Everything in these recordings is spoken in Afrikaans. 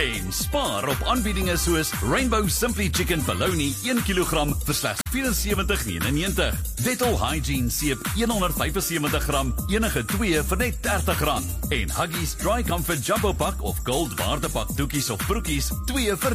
En spaar op aanbiedinge soos Rainbow Simply Chicken Bologna 1 kilogram vir slegs R74,99. Dettol Hygiene seep 175 gram, enige 2 vir net R30. En Huggies Dry Comfort Jumbo Pak of Gold Waardepak doekies of broekies 2 vir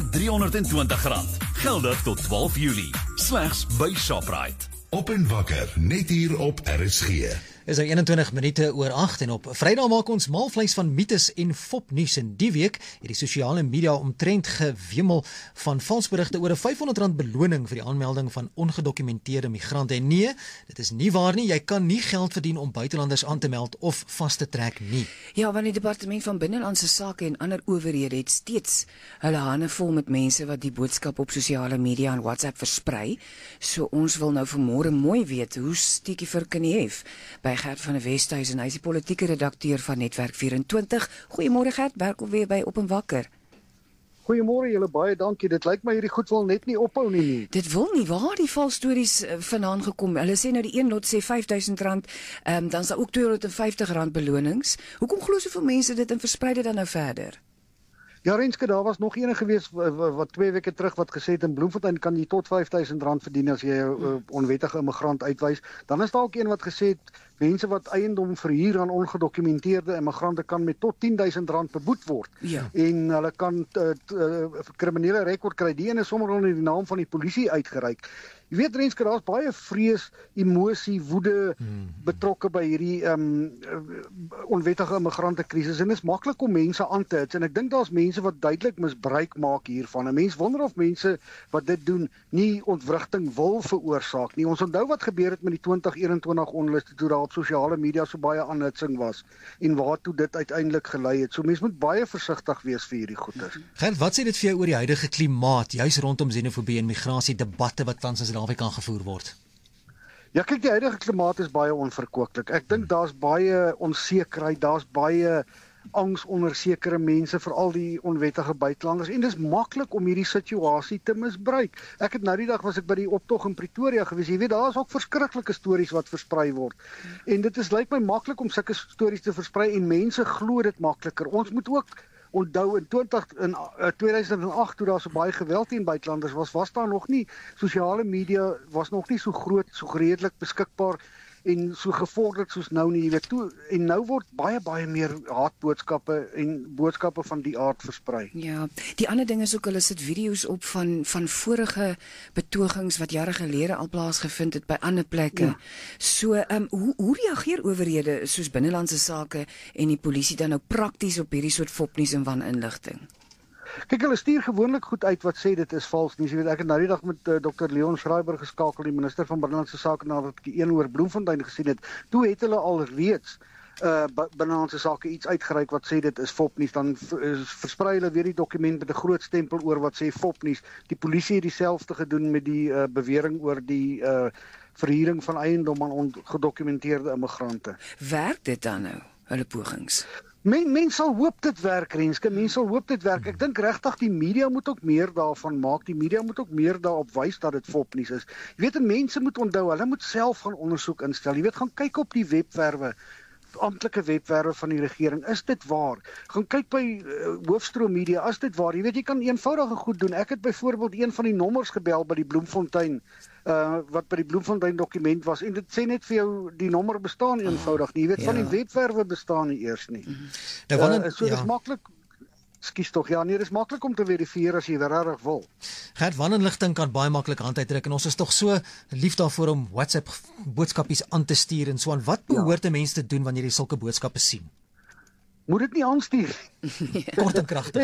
R320. Geldig tot 12 Julie. Slegs by Shoprite. Op en wakker, net hier op RSG. Is nou 21 minute oor 8 en op Vrydag maak ons maalvleis van mites en fopnuus en die week het die sosiale media omtrent gewemel van valsberigte oor 'n R500 beloning vir die aanmelding van ongedokumenteerde migrante. En nee, dit is nie waar nie, jy kan nie geld verdien om buitelanders aan te meld of vas te trek nie. Ja, want die Departement van Binnelandse Sake en ander owerhede het steeds hulle hande vol met mense wat die boodskap op sosiale media en WhatsApp versprei. So ons wil nou vanmôre mooi weet, hoe steek die vir Knieef by Gert van der Westhuizen, hy is die politieke redakteur van Netwerk 24. Goeiemôre Gert, welkom weer by Op en Wakker. Goeiemôre julle, baie dankie. Dit lyk my hierdie goed wil net nie ophou nie. Dit wil nie, waar die valstories vandaan gekom. Hulle sê nou die een lot sê R5,000, dan is daar ook R250 belonings. Hoekom glo soveel mense dit en versprei dit dan nou verder? Ja, Renske, daar was nog ene gewees wat 2 weke terug wat gesê het in Bloemfontein kan jy tot R5,000 verdien as jy 'n onwettige immigrant uitwys. Dan is daar ook een wat gesê het mense wat eiendom verhuur aan ongedokumenteerde immigrante kan met tot R10,000 beboet word. Ja. En hulle kan kriminele rekord kry. Die een is sommer onder die naam van die polisie uitgereik. Jy weet Renske, daar's baie vrees, emosie, woede betrokke by hierdie onwettige immigrante krisis en dit is maklik om mense aan te hits en ek dink daar's mense wat duidelik misbruik maak hiervan. En mense wonder of mense wat dit doen nie ontwrigting wil veroorsaak nie. Ons onthou wat gebeur het met die 2021 onluste toe daar op sosiale media so baie aanhitsing was en waartoe dit uiteindelik gelei het. So mense moet baie versigtig wees vir hierdie goeters. Gert, wat sê dit vir jou oor die huidige klimaat, juis rondom xenofobie en migrasie debatte wat tans as naweek aangevoer word? Ja, kyk, die huidige klimaat is baie onverkooklik. Ek dink daar's baie onsekerheid, daar's baie angs onder sekere mense, veral die onwettige buitelanders, en dis maklik om hierdie situasie te misbruik. Ek het nou die dag was ek by die optog in Pretoria gewees. Jy weet, daar is ook verskriklike stories wat versprei word. En dit is lyk my maklik om sulke stories te versprei en mense glo dit makliker. Ons moet ook onthou in 2008 toe daar so baie geweld teen buitelanders was daar nog nie, sosiale media was nog nie so groot, so redelik beskikbaar en so gevorderd soos nou nie, jy weet toe, en nou word baie meer haatboodskappe en boodskappe van die aard versprei. Ja, die ander ding is ook, hulle sit video's op van vorige betogings wat jare gelede al plaasgevind het by ander plekke. Ja. So, hoe reageer owerhede soos Binnelandse Sake en die polisie dan nou prakties op hierdie soort fopnuus en waninligting? Kyk, hulle stuur gewoonlik goed uit wat sê dit is vals nuus. Jy weet, ek het nou die dag met Dr. Leon Schreiber geskakel, die minister van Binnelandse Sake, nadat ek die een oor Bloemfontein gesien het. Toe het hulle al reeds Binnelandse Sake iets uitgereik wat sê dit is fopnuus. Dan versprei hulle weer die dokument met 'n groot stempel oor wat sê fopnuus. Die polisie het dieselfde gedoen met die bewering oor die verhuuring van eiendom aan ongedokumenteerde immigrante. Werk dit dan nou, hulle pogings? Mens sal hoop dit werk, Renske, mens sal hoop dit werk. Ek dink regtig die media moet ook meer daarvan maak. Die media moet ook meer daarop wys dat dit fopnuus is. Jy weet, mense moet onthou, hulle moet self gaan ondersoek instel. Jy weet, gaan kyk op die webwerwe, amptelike webwerwe van die regering. Is dit waar? Gaan kyk by hoofstroom media, is dit waar? Jy weet, jy kan eenvoudige goed doen. Ek het byvoorbeeld een van die nommers gebel by die Bloemfontein wat by die Bloemfontein dokument was, en dit sê net vir jou, die nommer bestaan eenvoudig nie. Jy weet, van die webwerwe bestaan nie eers nie. So dis maklik, dis maklik om te verifieer as jy regtig wil. Gert, waninligting kan baie maklik hand uitdruk en ons is tog so lief daarvoor om WhatsApp boodskapies aan te stuur en so aan. Wat behoort 'n mens te doen wanneer jy sulke boodskappe sien? Moet dit nie aanstuur. Kort en kragtig.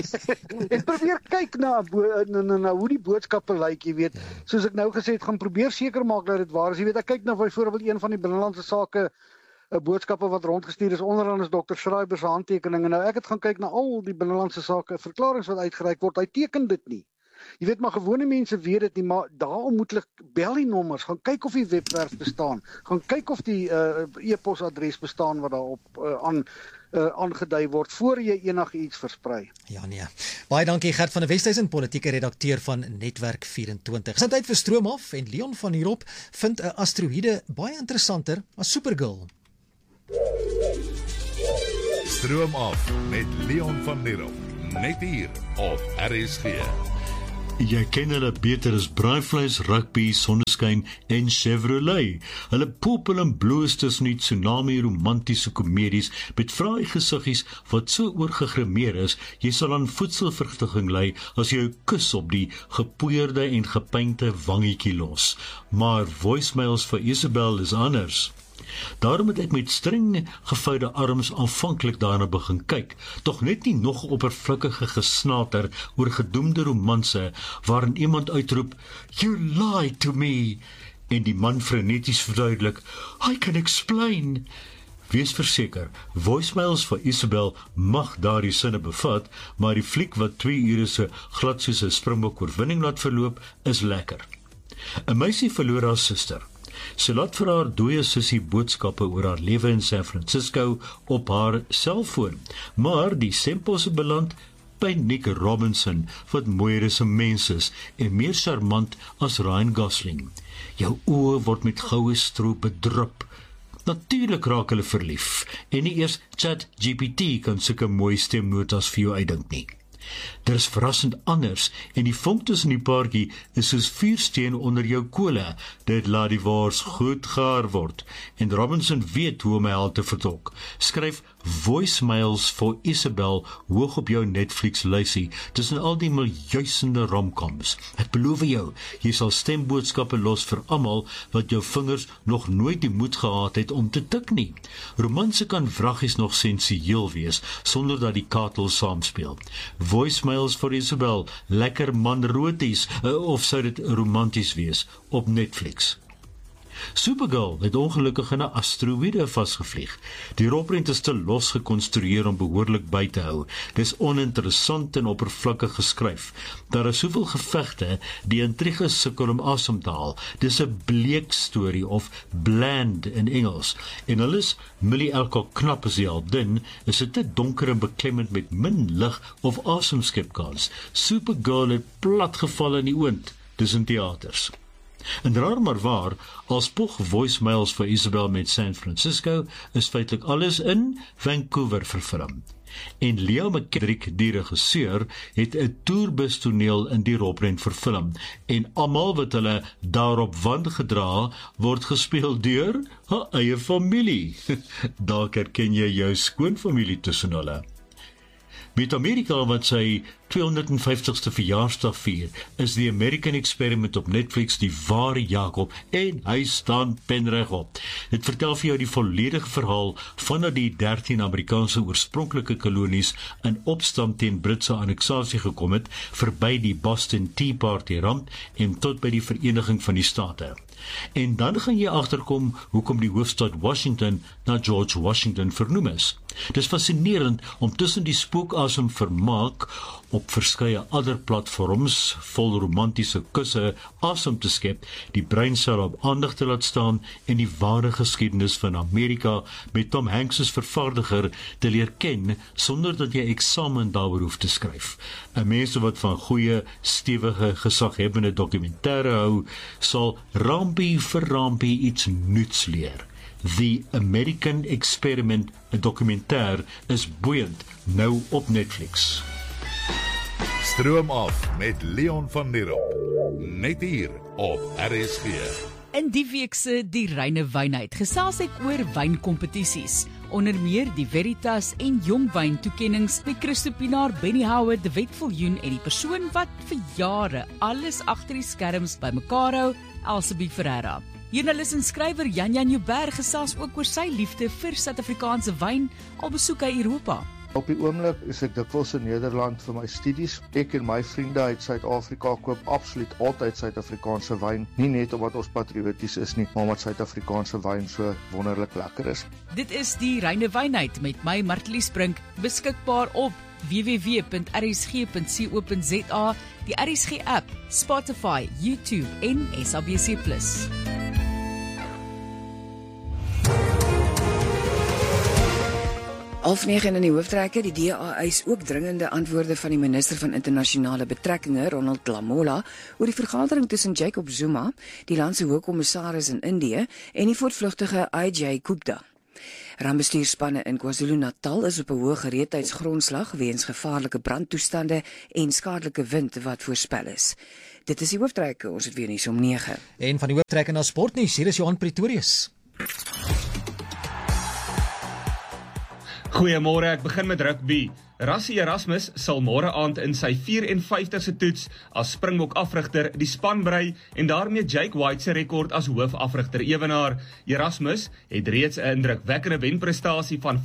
En probeer kyk na hoe die boodskappe lyk, jy weet. Soos ek nou gesê het, gaan probeer seker maak dat dit waar is. Jy weet, ek kyk na byvoorbeeld een van die Binnelandse Sake boodskappe wat rondgestuur is, onderaan is Dr. Schreiber se handtekeninge. Nou ek het gaan kyk na al die Binnelandse Sake verklaringe wat uitgereik word. Hy teken dit nie. Jy weet, maar gewone mense weet dit nie, maar daarom moet hulle bel die nommers, gaan kyk of die webwerf bestaan, gaan kyk of die e-posadres bestaan wat daarop aangedui word, voor jy enigiets versprei. Ja, nee. Baie dankie Gert van der Westhuizen, politieke redakteur van Netwerk 24. Dis tyd vir Stroom af en Leon van hierop vind 'n asteroïde baie interessanter as Supergirl. Stroom af met Leon van Nierop. net hier op RSG. Jy ken hulle beter as braaivleis, rugby, sonneskyn en Chevrolet. Hulle popel en bloos tussen die tsunami romantiese komedies met fraai gesiggies wat so oorgegrimeer is, jy sal aan voedselvergiftiging ly as jy jou kus op die gepoeierde en gepainte wangetjie los. Maar voicemails vir Isabel is anders. Daarom het ek met streng gevoude arms aanvanklik daarna begin kyk, tog net nie nog oppervlakkige gesnater oor gedoemde romanse waarin iemand uitroep, "You lied to me," en die man freneties verduidelik, "I can explain." Wees verseker, voicemails vir Isabel mag daardie sinne bevat, maar die fliek wat 2 ure se glad soos 'n springbok oorwinning laat verloop, is lekker. 'n Meisie verloor haar suster. Sy laat vir haar dooie sussie boodskappe oor haar lewe in San Francisco op haar selfoon, maar die semposse beland by Nick Robinson, wat mooier as 'n mens is en meer charmant as Ryan Gosling. Jou oë word met goue stroop bedrup. Natuurlik raak hulle verlief, en nie eers ChatGPT kan sulke mooi stemnotas vir jou uitdink nie. Dit is verrassend anders, en die vonk tussen die paartjie is soos vuursteen onder jou kole. Dit laat die wors goed gaar word, en Robinson weet hoe om hy te vertolk. Skryf voicemails vir Isabel hoog op jou Netflix-lysie tussen al die miljoensende romcoms. Ek beloof jou, jy sal stemboodskappe los vir almal wat jou vingers nog nooit die moed gehad het om te tik nie. Romanse kan vraggies nog sensueel wees, sonder dat die katel saamspeel. Voicemails vir Isabel, lekker manroties, of sou dit romanties wees, op Netflix. Supergirl het ongelukkig in 'n asteroïde vasgevlieg. Die rolprent is te los gekonstrueer om behoorlik by te hou. Dis oninteressant en oppervlakkig geskryf. Daar is soveel gevegte, die intrige sukkel om asem te haal. Dis 'n bleek storie, of bland in Engels. En al is Millie Alcock knap as die heldin, is dit te donker en beklemmend met min lig of asemskepkans. Supergirl het platgeval in die oond. Dis in teaters. En raar maar waar, als pog voicemails vir Isabel met San Francisco, is feitlik alles in Vancouver verfilm. En Leo McKendrick, die regisseur, het 'n toerbustoneel in die rolprent verfilm, en almal wat hulle daarop wand gedra, word gespeel deur haar eie familie. Dalk herken jy jou skoonfamilie tussen hulle. Met Amerika wat sy 250ste verjaarsdag vier, is die American Experiment op Netflix die ware Jakob, en hy staan penreg op. Dit vertel vir jou die volledige verhaal vandat die 13 Amerikaanse oorspronklike kolonies in opstand teen Britse anneksasie gekom het, verby die Boston Tea Party ramp en tot by die vereniging van die state. En dan gaan jy agterkom hoekom die hoofstad Washington na George Washington vernoem is. Dis fascinerend om tussen die spookasem vermaak op verskeie ander platforms vol romantiese kusse asem te skep, die breinsel op aandag te laat staan en die ware geskiedenis van Amerika met Tom Hanks as vervaardiger te leer ken sonder dat jy eksamen daaroor hoef te skryf. 'n Mens wat van goeie, stewige, gesaghebbende dokumentêre hou, sal rampie vir rampie iets nuuts leer. The American Experiment, 'n dokumentêr, is boeiend, nou op Netflix. Stroom af met Leon van Nierop. Net hier op RSG. In die week se Die Reine Wynheid gesels ek oor wynkompetisies, onder meer die Veritas en Jong Wyn toekennings met Christo Pinaar, Benny Howard, De Wet Viljoen en die persoon wat vir jare alles agter die skerms bymekaar hou, Elsabie Ferreira. Joernalis en skrywer Jan Joubert gesels ook oor sy liefde vir Suid-Afrikaanse wyn, al besoek hy Europa. Op die oomblik is ek dikwels in Nederland vir my studies. Ek en my vriende uit Suid-Afrika koop absoluut altyd Suid-Afrikaanse wyn, nie net omdat ons patrioties is nie, maar omdat Suid-Afrikaanse wyn so wonderlik lekker is. Dit is Die Reine Wynheid met my Martelies Brink, beskikbaar op www.rsg.co.za, die RSG app, Spotify, YouTube en SABC+. 8:30 in die hooftrekke, die DA eis ook dringende antwoorde van die minister van internasionale betrekkinge, Ronald Lamola, oor die vergadering tussen Jacob Zuma, die land se hoogkommissaris in Indië, en die voortvlugtige IJ Gupta. Rampbestuurspanne in KwaZulu-Natal is op 'n hoë gereedheidsgrondslag weens gevaarlike brandtoestande en skadelike wind wat voorspel is. Dit is die hooftrekke, ons het weer nuus om 9. En van die hooftrekke na sportnuus, hier is Johan Pretorius. Goeiemôre, ek begin met rugby. Rassie Erasmus sal môre aand in sy 54ste toets as Springbok afrigter die span brei en daarmee Jake White se rekord as hoofafrigter ewenaar. Erasmus het reeds 'n indrukwekkende wenprestasie van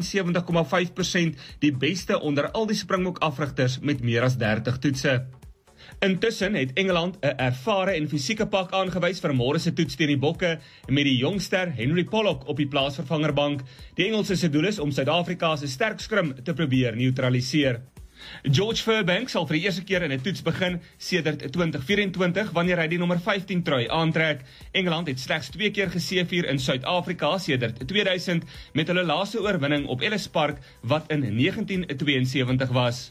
75,5%, die beste onder al die Springbok afrigters met meer as 30 toetse. Intussen het Engeland 'n ervare en fisieke pak aangewys vir môre se toets teen die Bokke met die jongster Henry Pollock op die plaasvervangerbank. Die Engelse se doel is om Suid-Afrika se sterk skrim te probeer neutraliseer. George Furbank sal vir die eerste keer in 'n toets begin sedert 2024 wanneer hy die nommer 15 trui aantrek. Engeland het slegs 2 keer geseëvier in Suid-Afrika sedert 2000 met hulle laaste oorwinning op Ellis Park wat in 1972 was.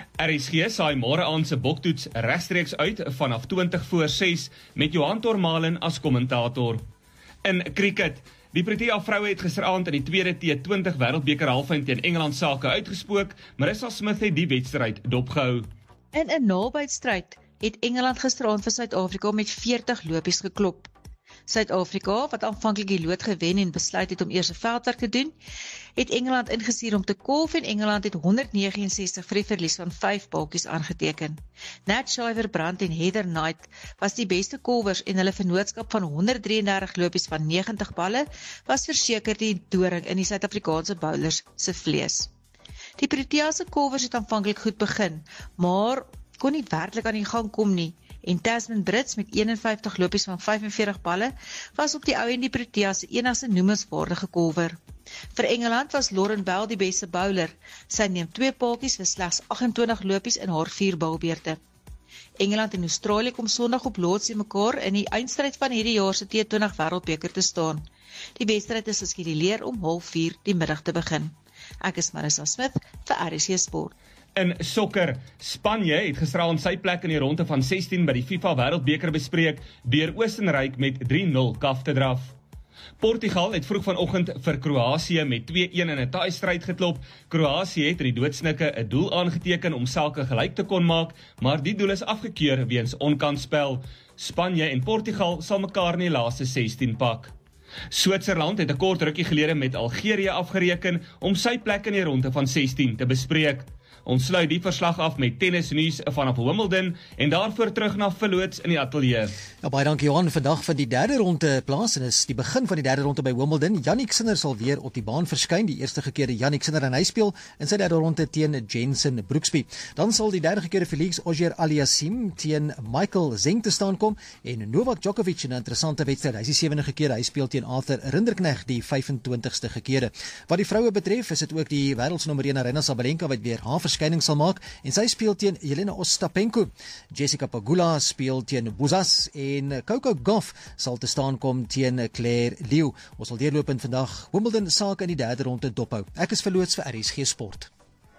RSG saai môre aand se boktoets regstreeks uit vanaf 20:06 met Johan Tormalen as kommentator. In cricket, die Protea vroue het gisteraand in die tweede T20 Wêreldbeker halffinale teen Engeland sake uitgespook, Marissa Smith het die wedstryd dopgehou. In 'n nabystryd het Engeland gisteraand vir Suid-Afrika met 40 lopies geklop. Suid-Afrika, wat aanvanklik die lood gewen en besluit het om eers 'n veldwerk te doen, het Engeland ingestuur om te kolf en Engeland het 169 vir die verlies van 5 balkies aangeteken. Nat Shiver-Brand en Heather Knight was die beste kolwers en hulle vennootskap van 133 lopies van 90 balle was verseker die doring in die Suid-Afrikaanse bowlers se vlees. Die Protea se kolwers het aanvanklik goed begin, maar kon nie werklik aan die gang kom nie. En Tasman Brits met 51 lopies van 45 balle was op die ou en die Protea se enigste noemenswaardige kolwer. Vir Engeland was Lauren Bell die beste bowler. Sy neem 2 paaltjies vir slegs 28 lopies in haar 4 boubeurte. Engeland en Australië kom Sondag op Lordsie mekaar in die eindstryd van hierdie jaar se T20 Wêreldbeker te staan. Die wedstryd is geskeduleer om 3:30 die middag te begin. Ek is Marissa Smith vir RSG Sport. In sokker, Spanje het gisteraand sy plek in die ronde van 16 by die FIFA Wêreldbeker bespreek deur Oostenryk met 3-0 kaf te draf. Portugal het vroeg vanoggend vir Kroasie met 2-1 in 'n taai-stryd geklop. Kroasie het in die doodsnikke 'n doel aangeteken om sake gelyk te kon maak, maar die doel is afgekeur weens onkansspel. Spanje en Portugal sal mekaar in die laaste 16 pak. Switserland het 'n kort rukkie gelede met Algerië afgereken om sy plek in die ronde van 16 te bespreek. Ons sluit die verslag af met tennisnuus vanaf Wimbledon en daarvoor terug na verloots in die ateljee. Ja, baie dankie Johan. Vandag van die derde ronde plaas en is die begin van die derde ronde by Wimbledon. Jannik Sinner sal weer op die baan verskyn, die eerste gekeerde Jannik Sinner, en hy speel in sy derde ronde teen Jensen Brooksby. Dan sal die derde gekeerde Felix Auger-Aliassime teen Michael Zeng te staan kom en Novak Djokovic in 'n interessante wedstryd. Hy is die 7de gekeerde, hy speel teen Arthur Rinderknecht, die 25ste gekeerde. Wat die vroue betref, is dit ook die wêreldsnommer 1 Aryna Sabalenka wat weer haar verskyning sal maak en sy speel teen Jelena Ostapenko. Jessica Pegula speel teen Buzas en Coco Gauff sal te staan kom teen Claire Liu. Ons sal deurlopend vandag Wimbledon sake in die derde ronde dophou. Ek is verloots vir RSG Sport.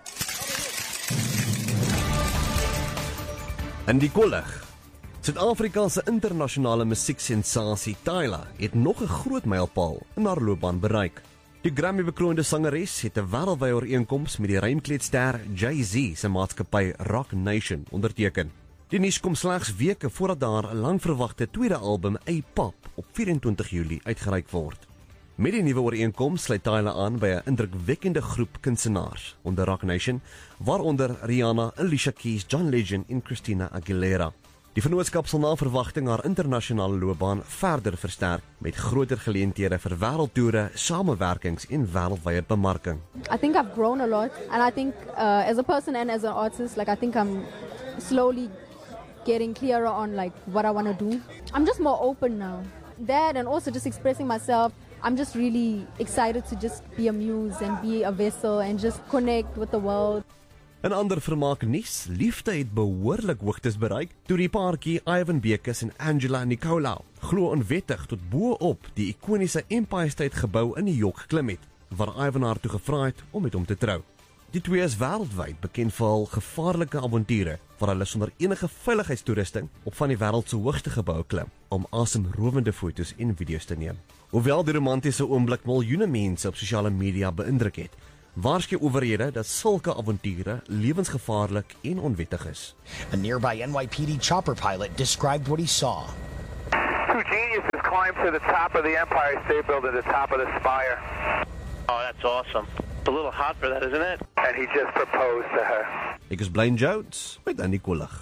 In die kollig. Suid-Afrika se internasionale musieksensasie Tyla het nog 'n groot mylpaal in haar loopbaan bereik. Die Grammy-bekroonde sangeres het 'n wêreldwye ooreenkoms met die ruimkleedster Jay-Z se maatskappy Rock Nation onderteken. Die nuus kom slegs weke voordat daar 'n langverwagte tweede album A-Pop op 24 Julie uitgereik word. Met die nuwe ooreenkoms sluit Tyla aan by 'n indrukwekkende groep kunstenaars onder Rock Nation, waaronder Rihanna, Alicia Keys, John Legend en Christina Aguilera. Die vennootskap sal na verwagting haar internasionale loopbaan verder versterk met groter geleenthede vir wêreldtoere, samewerkings en wêreldwye bemarking. I think I've grown a lot and I think as a person and as an artist, I think I'm slowly getting clearer on what I want to do. I'm just more open now. That and also just expressing myself. I'm just really excited to just be a muse and be a vessel and just connect with the world. In ander vermaak nuus, liefde het behoorlik hoogtes bereik toe die paartjie Ivan Bekus en Angela Nicolau glo onwettig tot bo op die ikoniese Empire State gebou in New York geklim het, waar Ivan haar toe gevra het om met hom te trou. Die twee is wêreldwyd bekend vir hul gevaarlike avonture waar hulle sonder enige veiligheidstoerusting op van die wêreld se hoogste geboue klim om asemrowende foto's en video's te neem. Hoewel die romantiese oomblik miljoene mense op sosiale media beïndruk het, waarsku owerhede dat sulke avonture lewensgevaarlik en onwettig is. A nearby NYPD chopper pilot described what he saw. Two geniuses climbed to the top of the Empire State Building, the top of the spire. Oh, that's awesome. It's a little hot for that, isn't it? And he just proposed to her. Ek is Blaine Jones met Annie Kollig.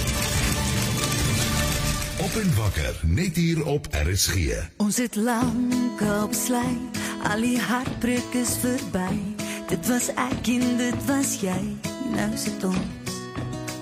Op en wakker, net hier op RSG. Ons het lank op sly, al die hartbreuk is verby. Dit was ek en dit was jy, nou sit ons